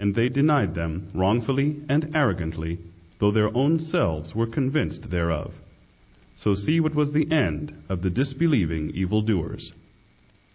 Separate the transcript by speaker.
Speaker 1: and they denied them wrongfully and arrogantly, though their own selves were convinced thereof. So see what was the end of the disbelieving evildoers.